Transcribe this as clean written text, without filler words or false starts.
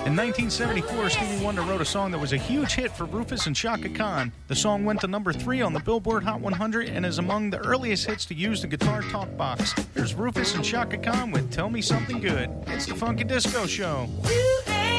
In 1974, Stevie Wonder wrote a song that was a huge hit for Rufus and Chaka Khan. The song went to number 3 on the Billboard Hot 100 and is among the earliest hits to use the guitar talk box. Here's Rufus and Chaka Khan with Tell Me Something Good. It's the Funky Disco Show.